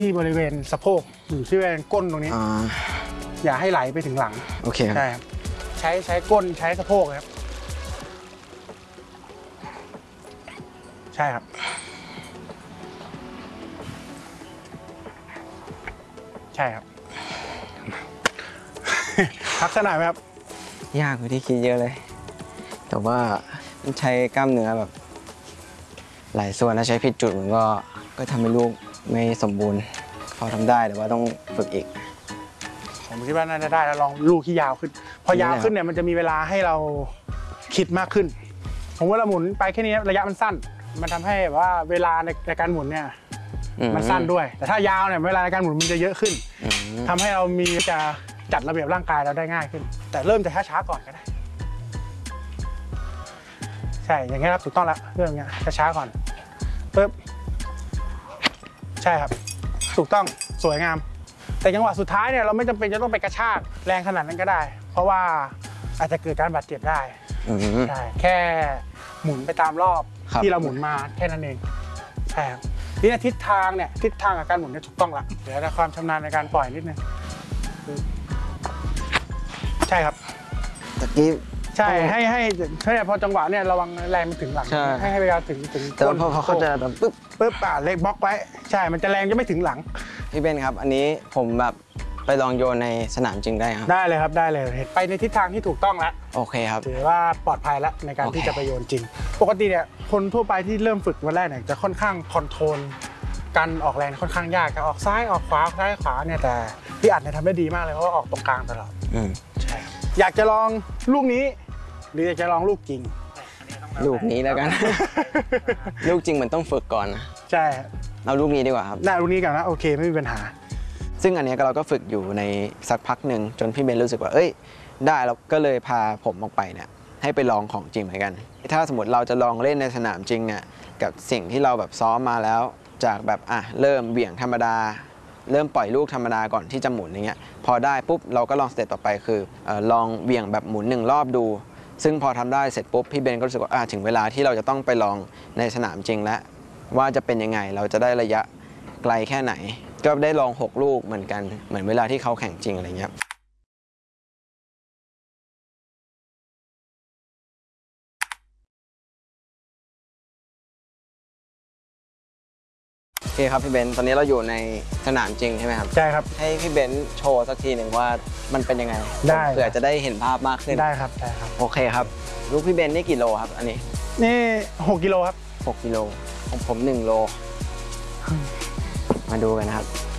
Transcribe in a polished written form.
ที่บริเวณสะโพกอยู่ที่บริเวณก้นตรงนี้อย่าให้ไหลไปถึงหลังโอเคครับใช่ครับใช้ก้นใช้สะโพกครับใช่ครับใช่ครับพักสักหน่อยไหมครับยากกว่าที่คิดเยอะเลยแต่ว่าใช้กล้ามเนื้อแบบหลายส่วนแล้วใช้ผิดจุดมันก็ทำให้ลูกไม่สมบูรณ์พอทำได้แต่ว่าต้องฝึกอีกผมคิดว่าน่าจะได้แล้วลองลูกที่ยาวขึ้นพอยาวขึ้นเนี่ยมันจะมีเวลาให้เราคิดมากขึ้นผมว่าเราหมุนไปแค่นี้ระยะมันสั้นมันทำให้ว่าเวลาในการหมุนเนี่ยมันสั้นด้วยแต่ถ้ายาวเนี่ยเวลาในการหมุนมันจะเยอะขึ้นทำให้เรามีจะจัดระเบียบร่างกายเราได้ง่ายขึ้นแต่เริ่มจะช้าๆก่อนก็ได้ใช่อย่างเงี้ยครับถูกต้องแล้วเรื่องเงี้ยช้าๆก่อนปึ๊บใช่ครับถูกต้องสวยงามแต่จังหวะสุดท้ายเนี่ยเราไม่จำเป็นจะต้องไปกระชากแรงขนาดนั้นก็ได้เพราะว่าอาจจะเกิดการบาดเจ็บได้ใช่แค่หมุนไปตามรอบที่เราหมุนมาแค่นั้นเองใช่ครับนี่ทิศทางเนี่ยทิศทางกับการหมุนเนี่ยถูกต้องละเดี๋ยวแต่ความชำนาญในการปล่อยนิดนึงใช่ครับตะกี้ใช่ให้พอจังหวะเนี่ยระวังแรงมันถึงหลังให้เวลาถึงแต่พอเขาจะแบบปึ๊บเล็กบล็อกไว้ใช่มันจะแรงจะไม่ถึงหลังพี่เบนครับอันนี้ผมแบบไปลองโยนในสนามจริงได้ครับได้เลยครับได้เลยเห็นไปในทิศทางที่ถูกต้องแล้วโอเคครับถือว่าปลอดภัยแล้วในการที่จะไปโยนจริงปกติเนี่ยคนทั่วไปที่เริ่มฝึกวันแรกเนี่ยจะค่อนข้างคอนโทรลการออกแรงค่อนข้างยากจะออกซ้ายออกขวาซ้ายขวาเนี่ยแต่พี่อัดเนี่ยทำได้ดีมากเลยเพราะว่าออกตรงกลางตลอดใช่อยากจะลองลูกนี้หรืออยากจะลองลูกจริงลูกนี้แล้วกัน ลูกจริงมันต้องฝึกก่อนนะใช่เอาลูกนี้ดีกว่าครับได้ลูกนี้ก่อนนะโอเคไม่มีปัญหาซึ่งอันนี้เราก็ฝึกอยู่ในสักพักหนึ่งจนพี่เบนรู้สึกว่าเอ้ยได้เราก็เลยพาผมออกไปเนี่ยให้ไปลองของจริงเหมือนกันถ้าสมมติเราจะลองเล่นในสนามจริงเนี่ยกับสิ่งที่เราแบบซ้อมมาแล้วจากแบบเริ่มเบี่ยงธรรมดาเริ่มปล่อยลูกธรรมดาก่อนที่จะหมุนอย่างเงี้ยพอได้ปุ๊บเราก็ลองสเต็ปต่อไปคือลองเบี่ยงแบบหมุน1 รอบดูซึ่งพอทำได้เสร็จปุ๊บพี่เบนก็รู้สึกว่าถึงเวลาที่เราจะต้องไปลองในสนามจริงแล้วว่าจะเป็นยังไงเราจะได้ระยะไกลแค่ไหนก็ได้ลอง6 ลูกเหมือนกันเหมือนเวลาที่เขาแข่งจริงอะไรเงี้ยโอเคครับพี่เบนตอนนี้เราอยู่ในสนามจริงใช่ไหมครับใช่ครับให้พี่เบนโชว์สักทีหนึ่งว่ามันเป็นยังไงได้เผื่อจะได้เห็นภาพมากขึ้นได้ครับได้ครับโอเคครับลูกพี่เบนนี่กี่โลครับอันนี้นี่6 กิโลครับ 6 กิโลของผม1 โลมาดูกันนะครับ